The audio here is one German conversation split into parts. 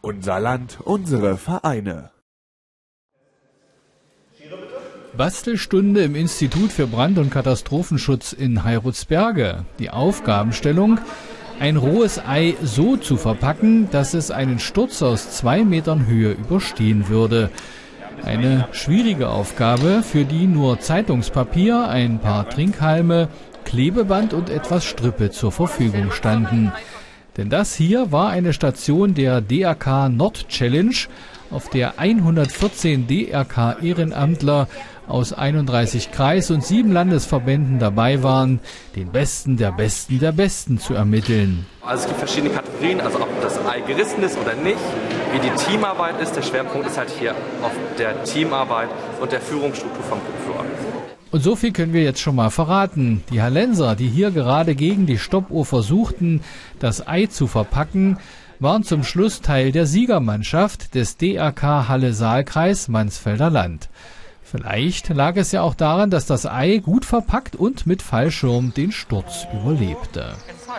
Unser Land, unsere Vereine. Bastelstunde im Institut für Brand- und Katastrophenschutz in Heirutsberge. Die Aufgabenstellung: ein rohes Ei so zu verpacken, dass es einen Sturz aus 2 Metern Höhe überstehen würde. Eine schwierige Aufgabe, für die nur Zeitungspapier, ein paar Trinkhalme, Klebeband und etwas Strippe zur Verfügung standen. Denn das hier war eine Station der DRK Nord Challenge, auf der 114 DRK-Ehrenamtler aus 31 Kreis- und 7 Landesverbänden dabei waren, den Besten der Besten der Besten zu ermitteln. Also es gibt verschiedene Kategorien, also ob das Ei gerissen ist oder nicht, wie die Teamarbeit ist. Der Schwerpunkt ist halt hier auf der Teamarbeit und der Führungsstruktur vom Buchführer. Und so viel können wir jetzt schon mal verraten. Die Hallenser, die hier gerade gegen die Stoppuhr versuchten, das Ei zu verpacken, waren zum Schluss Teil der Siegermannschaft des DRK Halle-Saal-Kreis Mansfelder Land. Vielleicht lag es ja auch daran, dass das Ei gut verpackt und mit Fallschirm den Sturz überlebte.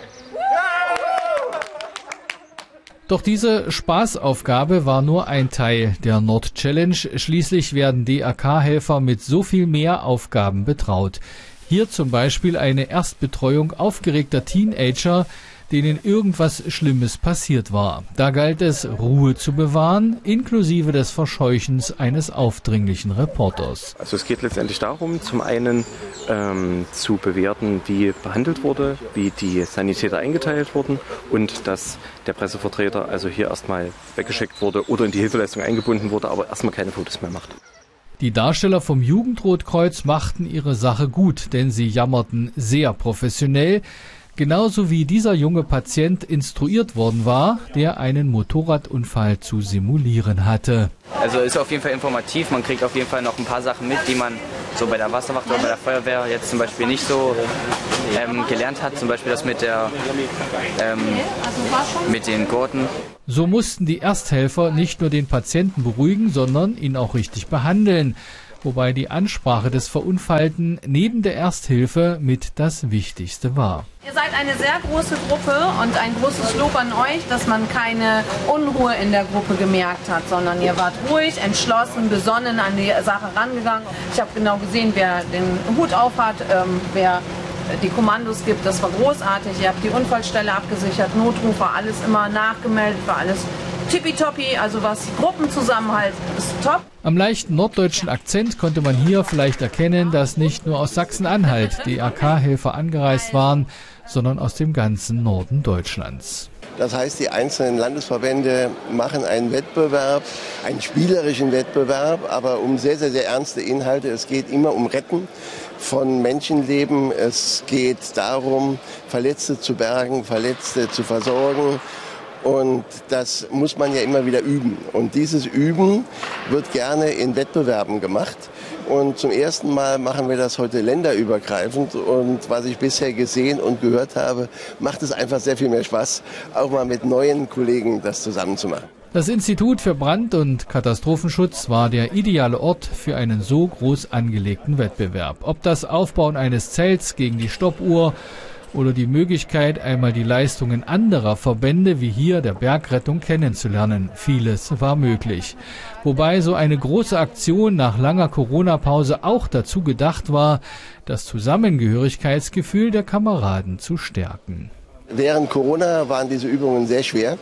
Doch diese Spaßaufgabe war nur ein Teil der Nord Challenge. Schließlich werden DRK-Helfer mit so viel mehr Aufgaben betraut. Hier zum Beispiel eine Erstbetreuung aufgeregter Teenager, denen irgendwas Schlimmes passiert war. Da galt es, Ruhe zu bewahren, inklusive des Verscheuchens eines aufdringlichen Reporters. Also es geht letztendlich darum, zum einen zu bewerten, wie behandelt wurde, wie die Sanitäter eingeteilt wurden und dass der Pressevertreter also hier erstmal weggeschickt wurde oder in die Hilfeleistung eingebunden wurde, aber erstmal keine Fotos mehr macht. Die Darsteller vom Jugendrotkreuz machten ihre Sache gut, denn sie jammerten sehr professionell. Genauso wie dieser junge Patient instruiert worden war, der einen Motorradunfall zu simulieren hatte. Also ist auf jeden Fall informativ, man kriegt auf jeden Fall noch ein paar Sachen mit, die man so bei der Wasserwacht oder bei der Feuerwehr jetzt zum Beispiel nicht so gelernt hat, zum Beispiel das mit den Gurten. So mussten die Ersthelfer nicht nur den Patienten beruhigen, sondern ihn auch richtig behandeln. Wobei die Ansprache des Verunfallten neben der Ersthilfe mit das Wichtigste war. Ihr seid eine sehr große Gruppe und ein großes Lob an euch, dass man keine Unruhe in der Gruppe gemerkt hat, sondern ihr wart ruhig, entschlossen, besonnen an die Sache rangegangen. Ich habe genau gesehen, wer den Hut auf hat, wer die Kommandos gibt, das war großartig. Ihr habt die Unfallstelle abgesichert, Notrufe, alles immer nachgemeldet, war alles tippitoppi, also was Gruppenzusammenhalt ist top. Am leichten norddeutschen Akzent konnte man hier vielleicht erkennen, dass nicht nur aus Sachsen-Anhalt DRK-Helfer angereist waren, sondern aus dem ganzen Norden Deutschlands. Das heißt, die einzelnen Landesverbände machen einen Wettbewerb, einen spielerischen Wettbewerb, aber um sehr, sehr, sehr ernste Inhalte. Es geht immer um Retten von Menschenleben. Es geht darum, Verletzte zu bergen, Verletzte zu versorgen. Und das muss man ja immer wieder üben. Und dieses Üben wird gerne in Wettbewerben gemacht. Und zum ersten Mal machen wir das heute länderübergreifend. Und was ich bisher gesehen und gehört habe, macht es einfach sehr viel mehr Spaß, auch mal mit neuen Kollegen das zusammen zu machen. Das Institut für Brand- und Katastrophenschutz war der ideale Ort für einen so groß angelegten Wettbewerb. Ob das Aufbauen eines Zelts gegen die Stoppuhr oder die Möglichkeit, einmal die Leistungen anderer Verbände wie hier der Bergrettung kennenzulernen. Vieles war möglich. Wobei so eine große Aktion nach langer Corona-Pause auch dazu gedacht war, das Zusammengehörigkeitsgefühl der Kameraden zu stärken. Während Corona waren diese Übungen sehr schwer,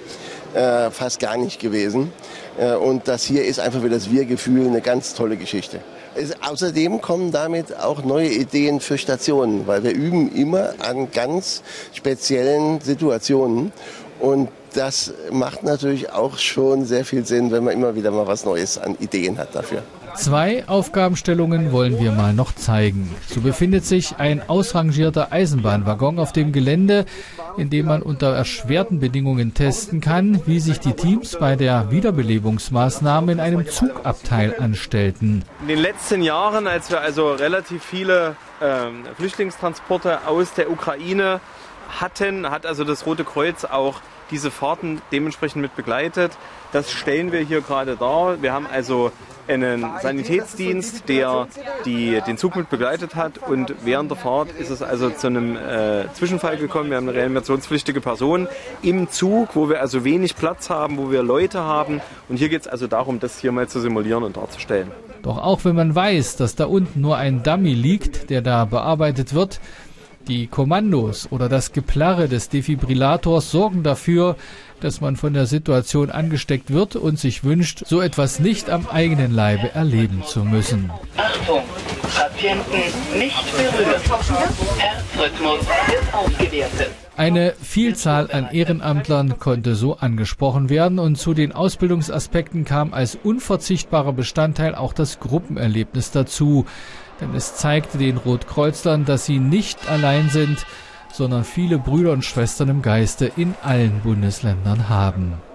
fast gar nicht gewesen. Und das hier ist einfach für das Wir-Gefühl eine ganz tolle Geschichte. Außerdem kommen damit auch neue Ideen für Stationen, weil wir üben immer an ganz speziellen Situationen. Und das macht natürlich auch schon sehr viel Sinn, wenn man immer wieder mal was Neues an Ideen hat dafür. 2 Aufgabenstellungen wollen wir mal noch zeigen. So befindet sich ein ausrangierter Eisenbahnwaggon auf dem Gelände, in dem man unter erschwerten Bedingungen testen kann, wie sich die Teams bei der Wiederbelebungsmaßnahme in einem Zugabteil anstellten. In den letzten Jahren, als wir also relativ viele Flüchtlingstransporte aus der Ukraine hatten, hat also das Rote Kreuz auch diese Fahrten dementsprechend mit begleitet. Das stellen wir hier gerade dar. Wir haben also einen Sanitätsdienst, der den Zug mit begleitet hat, und während der Fahrt ist es also zu einem Zwischenfall gekommen. Wir haben eine reanimationspflichtige Person im Zug, wo wir also wenig Platz haben, wo wir Leute haben, und hier geht es also darum, das hier mal zu simulieren und darzustellen. Doch auch wenn man weiß, dass da unten nur ein Dummy liegt, der da bearbeitet wird, die Kommandos oder das Geplärre des Defibrillators sorgen dafür, dass man von der Situation angesteckt wird und sich wünscht, so etwas nicht am eigenen Leibe erleben zu müssen. Achtung, Patienten nicht berühren. Herzrhythmus wird aufgewertet. Eine Vielzahl an Ehrenamtlern konnte so angesprochen werden, und zu den Ausbildungsaspekten kam als unverzichtbarer Bestandteil auch das Gruppenerlebnis dazu. Denn es zeigte den Rotkreuzlern, dass sie nicht allein sind, sondern viele Brüder und Schwestern im Geiste in allen Bundesländern haben.